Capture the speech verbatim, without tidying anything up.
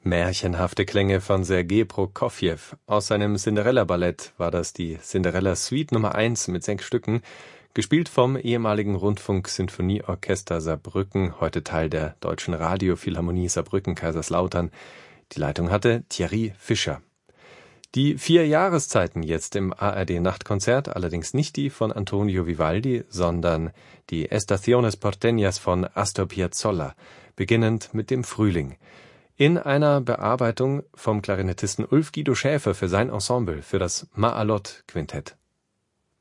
Märchenhafte Klänge von Sergei Prokofjew. Aus seinem Cinderella-Ballett war das die Cinderella-Suite Nummer eins mit sechs Stücken, gespielt vom ehemaligen Rundfunk-Sinfonieorchester Saarbrücken, heute Teil der Deutschen Radiophilharmonie Saarbrücken-Kaiserslautern. Die Leitung hatte Thierry Fischer. Die vier Jahreszeiten jetzt im A R D-Nachtkonzert, allerdings nicht die von Antonio Vivaldi, sondern die Estaciones Porteñas von Astor Piazzolla, beginnend mit dem Frühling. In einer Bearbeitung vom Klarinettisten Ulf Guido Schäfer für sein Ensemble, für das Maalot-Quintett.